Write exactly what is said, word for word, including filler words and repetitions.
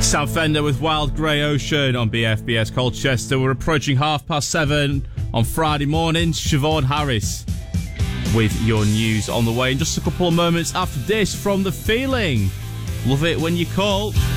Sam Fender with Wild Grey Ocean on B F B S Colchester. We're approaching half past seven on Friday morning. Siobhan Harris with your news on the way in just a couple of moments after this from The Feeling. Love it when you call.